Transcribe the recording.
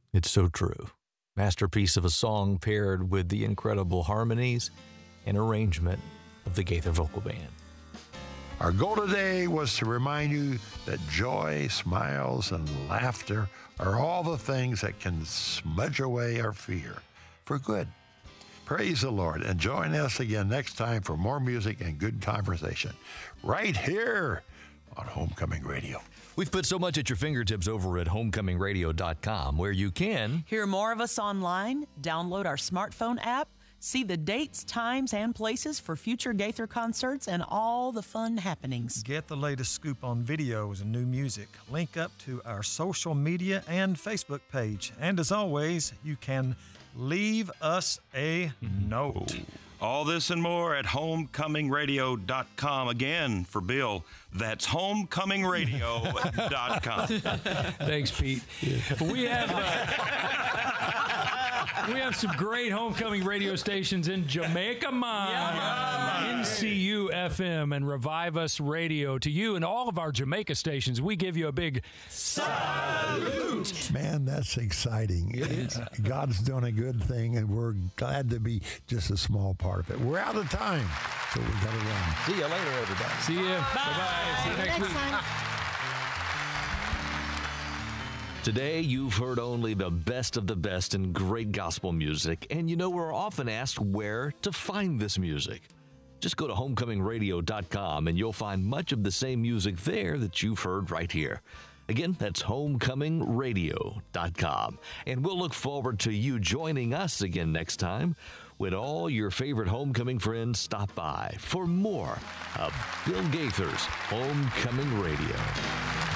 It's so true. Masterpiece of a song paired with the incredible harmonies and arrangement of the Gaither Vocal Band. Our goal today was to remind you that joy, smiles, and laughter are all the things that can smudge away our fear for good. Praise the Lord, and join us again next time for more music and good conversation, right here on Homecoming Radio. We've put so much at your fingertips over at homecomingradio.com, where you can hear more of us online, download our smartphone app, see the dates, times, and places for future Gaither concerts and all the fun happenings. Get the latest scoop on videos and new music. Link up to our social media and Facebook page. And as always, you can leave us a note. All this and more at homecomingradio.com. Again, for Bill, that's homecomingradio.com. Thanks, Pete. We have some great homecoming radio stations in Jamaica, NCU FM and Revive Us Radio. To you and all of our Jamaica stations, we give you a big salute. Man, that's exciting. It is. God's doing a good thing, and we're glad to be just a small part of it. We're out of time, so we got to run. See you later, everybody. See you. Bye-bye. See you next week. Today, you've heard only the best of the best in great gospel music, and you know we're often asked where to find this music. Just go to homecomingradio.com and you'll find much of the same music there that you've heard right here. Again, that's homecomingradio.com. And we'll look forward to you joining us again next time when all your favorite homecoming friends stop by for more of Bill Gaither's Homecoming Radio.